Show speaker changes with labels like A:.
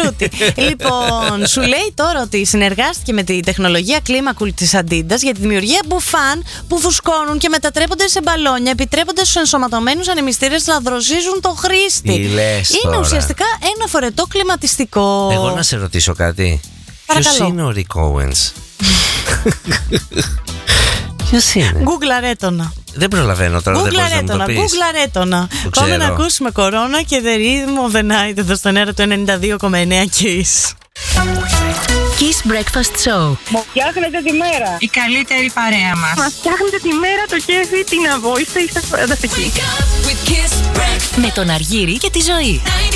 A: τούτη. Λοιπόν, σου λέει τώρα ότι συνεργάστηκε με τη τεχνολογία κλίμακου της Adidas για τη δημιουργία μπουφάν που φουσκώνουν και μετατρέπονται σε μπαλόνια, επιτρέποντας στους ενσωματωμένους ανεμιστήρες να δροσίζουν το χρήστη. Είναι ουσιαστικά ένα φορετό κλιματιστικό.
B: Εγώ να σε ρωτήσω κάτι. Ποιος είναι ο Rick Owens? Ποιος είναι?
A: Γκουγκλαρέτονα.
B: Δεν προλαβαίνω τώρα, δεν μπορείς να μου το πεις.
A: Γκουγκλαρέτονα. Πάμε να ακούσουμε Κορώνα και The Rhythm of the Night εδώ στον αέρα του 92,9 Kiss.
C: Kiss Breakfast Show.
D: Μου φτιάχνετε τη μέρα.
E: Η καλύτερη παρέα μας.
D: Μας φτιάχνετε τη μέρα, το κέφι, την αβόηστα, είστε φανταστικοί.
C: Με τον Αργύρη και τη Ζωή.